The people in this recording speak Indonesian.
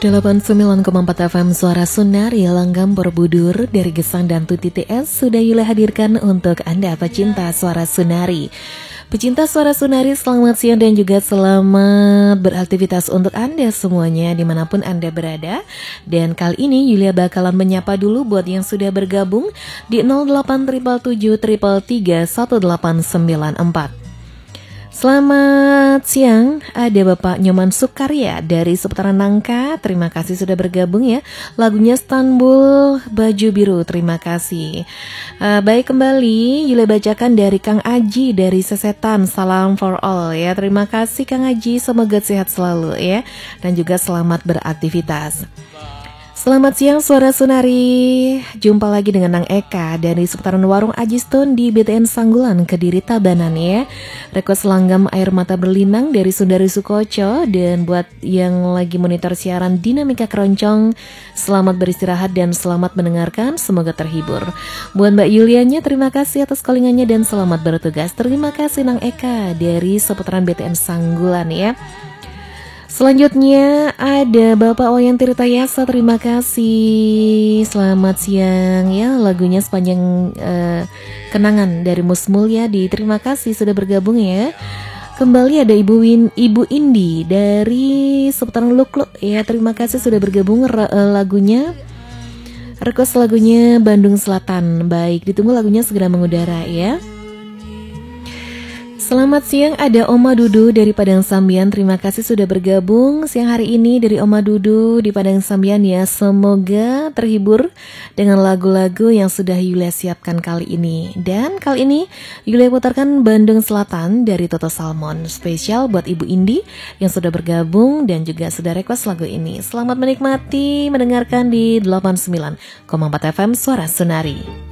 89,4 FM Suara Sunari Langgam Borobudur dari Gesang dan Tuti TS sudah Yula hadirkan untuk Anda pecinta Suara Sunari. Pecinta Suara Sunari, selamat siang dan juga selamat beraktivitas untuk Anda semuanya dimanapun Anda berada. Dan kali ini Yulia bakalan menyapa dulu buat yang sudah bergabung di 0877333194. Selamat siang, ada Bapak Nyoman Sukarya dari seputaran Nangka. Terima kasih sudah bergabung ya. Lagunya Istanbul Baju Biru, terima kasih. Baik, kembali Yule bacakan dari Kang Aji dari Sesetan. Salam for all ya. Terima kasih Kang Aji, semoga sehat selalu ya. Dan juga selamat beraktivitas. Selamat siang Suara Sunari. Jumpa lagi dengan Nang Eka dari seputaran Warung Ajiston di BTN Sanggulan, Kediri, Tabanan ya. Request langgam air mata berlinang dari Sundari Sukoco. Dan buat yang lagi monitor siaran Dinamika Keroncong, selamat beristirahat dan selamat mendengarkan, semoga terhibur. Buat Mbak Yulianya, terima kasih atas callingannya dan selamat bertugas. Terima kasih Nang Eka dari seputaran BTN Sanggulan ya. Selanjutnya ada Bapak Wayan Tirtayasa, terima kasih. Selamat siang ya, lagunya Sepanjang Kenangan dari Mus Mulya terima kasih sudah bergabung ya. Kembali ada Ibu Indi dari seputaran Lukluk ya, terima kasih sudah bergabung. Lagunya request lagunya Bandung Selatan. Baik, ditunggu lagunya segera mengudara ya. Selamat siang, ada Oma Dudu dari Padang Sambian. Terima kasih sudah bergabung siang hari ini dari Oma Dudu di Padang Sambian ya. Semoga terhibur dengan lagu-lagu yang sudah Yulia siapkan kali ini. Dan kali ini Yulia putarkan Bandung Selatan dari Toto Salmon. Spesial buat Ibu Indi yang sudah bergabung dan juga sudah request lagu ini. Selamat menikmati mendengarkan di 89,4 FM Suara Sunari.